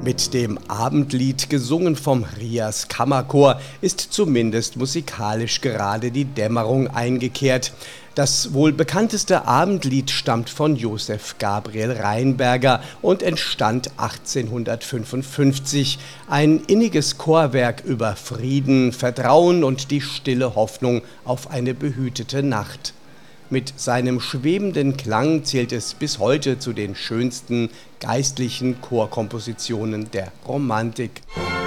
Mit dem Abendlied, gesungen vom Rias Kammerchor, ist zumindest musikalisch gerade die Dämmerung eingekehrt. Das wohl bekannteste Abendlied stammt von Josef Gabriel Rheinberger und entstand 1855. Ein inniges Chorwerk über Frieden, Vertrauen und die stille Hoffnung auf eine behütete Nacht. Mit seinem schwebenden Klang zählt es bis heute zu den schönsten geistlichen Chorkompositionen der Romantik.